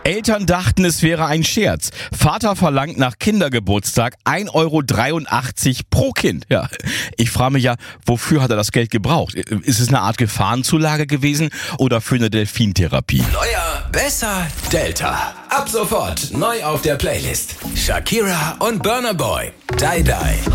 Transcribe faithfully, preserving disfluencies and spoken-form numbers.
Eltern dachten, es wäre ein Scherz. Vater verlangt nach Kindergeburtstag ein Euro dreiundachtzig pro Kind. Ja, ich frage mich ja, wofür hat er das Geld gebraucht? Ist es eine Art Gefahrenzulage gewesen oder für eine Delfintherapie? Neuer, besser, Delta. Ab sofort neu auf der Playlist. Shakira und Burna Boy. Die Die.